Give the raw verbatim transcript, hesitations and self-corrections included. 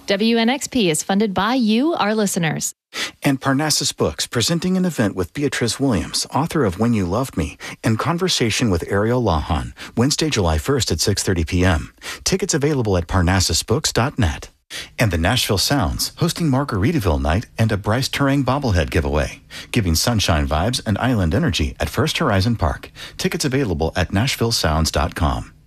W N X P is funded by you, our listeners. And Parnassus Books, presenting an event with Beatrice Williams, author of When You Loved Me, in conversation with Ariel Lahan, Wednesday, July first at six thirty p.m. Tickets available at parnassus books dot net. And the Nashville Sounds, hosting Margaritaville Night and a Bryce Turang bobblehead giveaway, giving sunshine vibes and island energy at First Horizon Park. Tickets available at nashville sounds dot com.